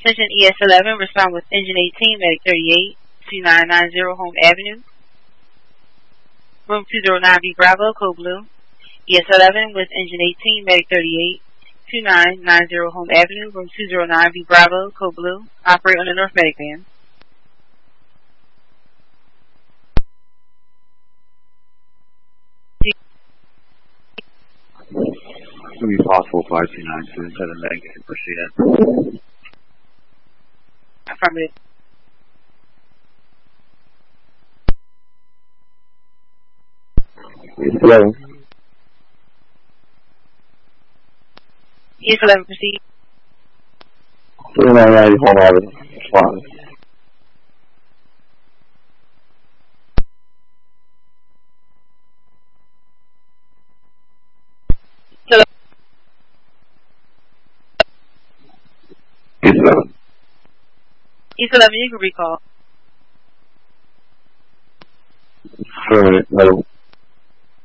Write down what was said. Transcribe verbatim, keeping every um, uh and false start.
Attention E S eleven, respond with engine eighteen, medic thirty-eight, two nine nine zero Home Avenue. Room two zero nine B Bravo, code blue. E S eleven with engine eighteen, medic thirty-eight, two nine nine zero Home Avenue, room two zero nine B Bravo, code blue. Operate on the North Medic Band. It's going to be possible five two nine two seven medic and proceed in. Affirmative. Hello. E S eleven, proceed. two nine nine Home Avenue. Respond. Hello. E S eleven. E S eleven, you can recall. Affirmative. Hello.